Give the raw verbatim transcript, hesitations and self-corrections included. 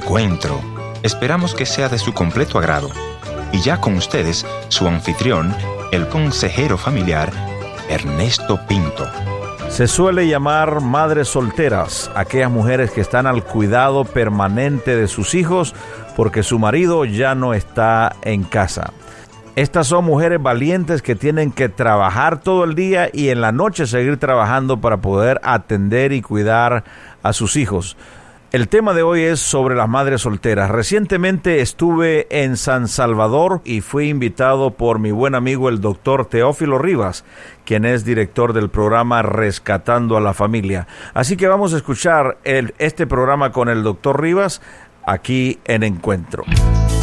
Encuentro. Esperamos que sea de su completo agrado. Y ya con ustedes, su anfitrión, el consejero familiar, Ernesto Pinto. Se suele llamar madres solteras, aquellas mujeres que están al cuidado permanente de sus hijos porque su marido ya no está en casa. Estas son mujeres valientes que tienen que trabajar todo el día y en la noche seguir trabajando para poder atender y cuidar a sus hijos. El tema de hoy es sobre las madres solteras. Recientemente estuve en San Salvador y fui invitado por mi buen amigo el doctor Teófilo Rivas, quien es director del programa Rescatando a la Familia. Así que vamos a escuchar el, este programa con el doctor Rivas aquí en Encuentro.